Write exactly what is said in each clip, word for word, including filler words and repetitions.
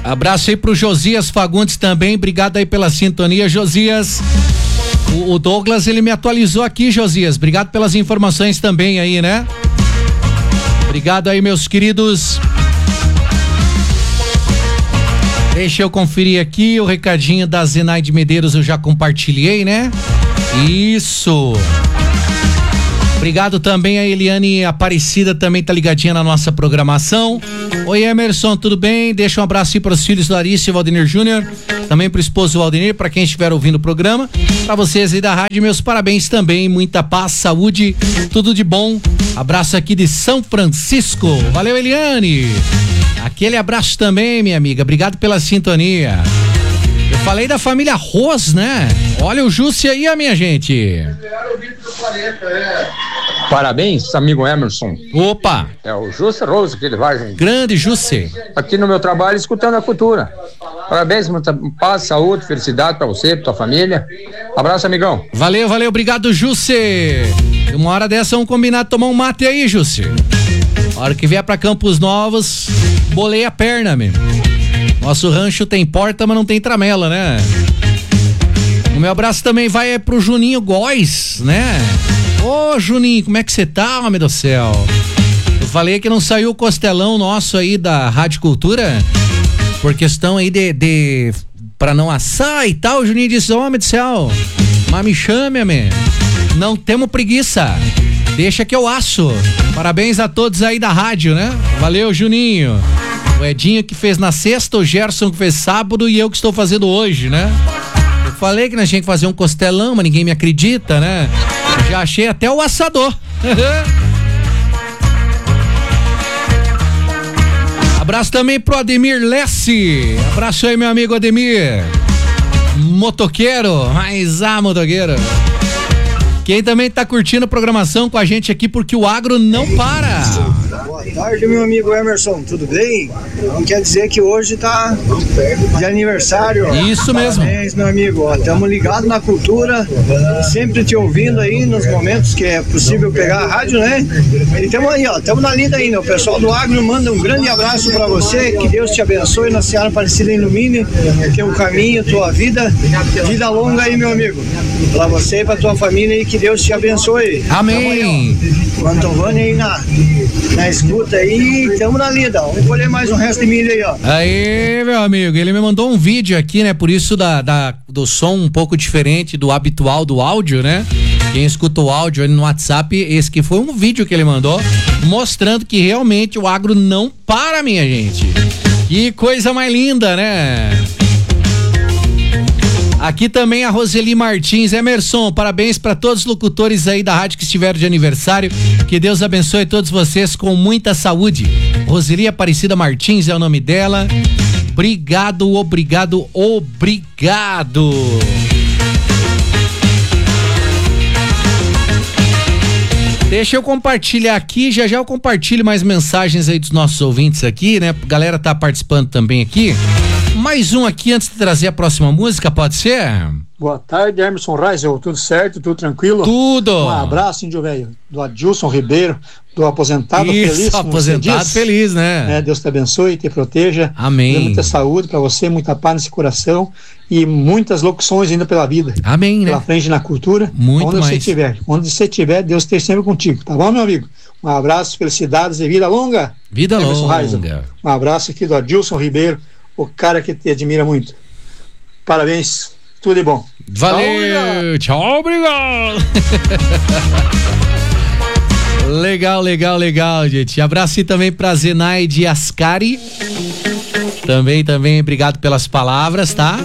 Abraço aí pro Josias Fagundes também, obrigado aí pela sintonia, Josias. O, o Douglas, ele me atualizou aqui, Josias, obrigado pelas informações também aí, né? Obrigado aí, meus queridos. Deixa eu conferir aqui o recadinho da Zenaide Medeiros, eu já compartilhei, né? Isso. Obrigado também a Eliane Aparecida, também tá ligadinha na nossa programação. Oi, Emerson, tudo bem? Deixa um abraço aí para os filhos Larissa e Valdemir Júnior, também pro esposo Valdemir, para quem estiver ouvindo o programa, para vocês aí da rádio, meus parabéns também, muita paz, saúde, tudo de bom. Abraço aqui de São Francisco. Valeu, Eliane. Aquele abraço também, minha amiga. Obrigado pela sintonia. Eu falei da família Ros, né? Olha o Jussi aí, a minha gente. Parabéns, amigo Emerson. Opa! É o Jussi Rose que ele vai, gente. Grande Jussi. Aqui no meu trabalho, escutando a cultura. Parabéns, muita paz, saúde, felicidade pra você, pra tua família. Abraço, amigão. Valeu, valeu, obrigado, Jussi. Uma hora dessa vamos combinar de tomar um mate aí, Jussi. A hora que vier pra Campos Novos, bolei a perna, meu. Nosso rancho tem porta, mas não tem tramela, né? O meu abraço também vai é pro Juninho Góes, né? Ô, Juninho, como é que você tá, homem do céu? Eu falei que não saiu o costelão nosso aí da Rádio Cultura, por questão aí de, de pra não assar e tal. O Juninho disse, homem do céu, mas me chame, amém. Não temos preguiça. Deixa que eu asso. Parabéns a todos aí da rádio, né? Valeu, Juninho. O Edinho que fez na sexta, o Gerson que fez sábado e eu que estou fazendo hoje, né? Eu falei que nós tínhamos que fazer um costelão, mas ninguém me acredita, né? Eu já achei até o assador. Abraço também pro Ademir Lessi. Abraço aí, meu amigo Ademir. Motoqueiro, mas ah, motoqueiro. Quem também tá curtindo a programação com a gente aqui, porque o agro não para. Boa tarde, meu amigo Emerson, tudo bem? Não quer dizer que hoje tá de aniversário. Isso mesmo. Parabéns, meu amigo. Estamos ligados na cultura, sempre te ouvindo aí nos momentos que é possível pegar a rádio, né? E estamos aí, ó, estamos na lida ainda. O pessoal do agro manda um grande abraço para você, que Deus te abençoe, na Senhora Aparecida ilumine teu caminho, tua vida, vida longa aí, meu amigo. Para você e para tua família e que Deus te abençoe. Amém. O Antônio aí na, na escuta aí, estamos na lida. Vamos colher mais um resto de milho aí, ó. Aí, meu amigo, ele me mandou um vídeo aqui, né? Por isso da, da, do som um pouco diferente do habitual do áudio, né? Quem escuta o áudio aí no WhatsApp, esse que foi um vídeo que ele mandou, mostrando que realmente o agro não para, minha gente. Que coisa mais linda, né? Aqui também a Roseli Martins. Emerson, parabéns para todos os locutores aí da rádio que estiveram de aniversário. Que Deus abençoe todos vocês com muita saúde. Roseli Aparecida Martins é o nome dela. Obrigado, obrigado, obrigado. Deixa eu compartilhar aqui, já já eu compartilho mais mensagens aí dos nossos ouvintes aqui, né? A galera tá participando também aqui. Mais um aqui antes de trazer a próxima música, pode ser? Boa tarde, Emerson Reisel, tudo certo, tudo tranquilo? Tudo! Um abraço, índio velho, do Adilson Ribeiro, do aposentado Isso, feliz. aposentado feliz, né? É, Deus te abençoe e te proteja. Amém. Dê muita saúde pra você, muita paz nesse coração e muitas locuções ainda pela vida. Amém, pela né? frente na cultura. Muito onde mais. você estiver. Onde você estiver, Deus esteja sempre contigo, tá bom, meu amigo? Um abraço, felicidades e vida longa. Vida Emerson longa. Reisel. Um abraço aqui do Adilson Ribeiro, o cara que te admira muito. Parabéns, tudo de bom. Valeu, tchau, obrigado. Legal, legal, legal, gente. Abraço também pra Zenaide Ascari. Também, também, obrigado pelas palavras, tá?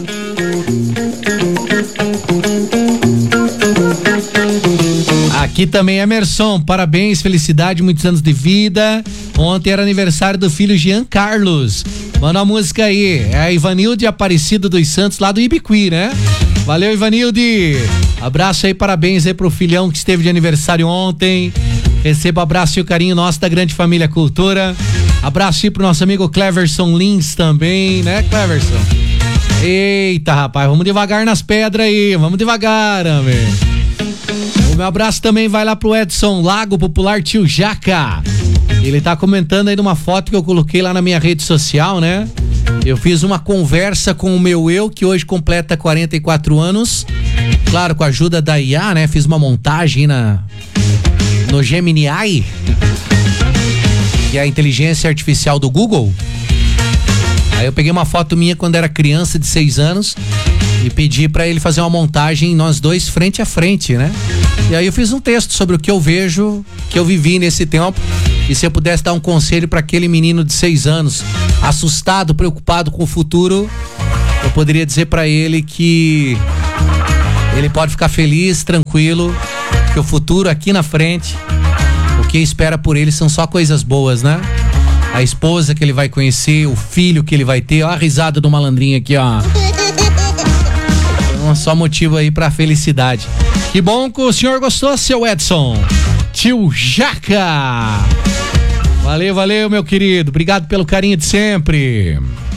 Aqui também, Emerson, parabéns, felicidade, muitos anos de vida. Ontem era aniversário do filho Jean Carlos. Manda uma música aí, é a Ivanilde Aparecido dos Santos, lá do Ibiqui, né? Valeu, Ivanilde. Abraço aí, parabéns aí pro filhão que esteve de aniversário ontem. Receba abraço e o carinho nosso da grande família Cultura. Abraço aí pro nosso amigo Cleverson Lins também, né, Cleverson? Eita, rapaz, vamos devagar nas pedras aí, vamos devagar, homem. O meu abraço também vai lá pro Edson Lago, popular Tio Jaca. Ele tá comentando aí numa foto que eu coloquei lá na minha rede social, né? Eu fiz uma conversa com o meu eu, que hoje completa quarenta e quatro anos. Claro, com a ajuda da I A, né? Fiz uma montagem na, no Gemini AI, que é a inteligência artificial do Google. Aí eu peguei uma foto minha quando era criança de seis anos e pedi pra ele fazer uma montagem, nós dois frente a frente, né? E aí eu fiz um texto sobre o que eu vejo, que eu vivi nesse tempo. E se eu pudesse dar um conselho para aquele menino de seis anos, assustado, preocupado com o futuro, eu poderia dizer para ele que ele pode ficar feliz, tranquilo, que o futuro aqui na frente, o que espera por ele são só coisas boas, né? A esposa que ele vai conhecer, o filho que ele vai ter, ó a risada do malandrinho aqui, ó. Então, só motivo aí pra felicidade. Que bom que o senhor gostou, seu Edson. Tio Jaca. Valeu, valeu, meu querido. Obrigado pelo carinho de sempre.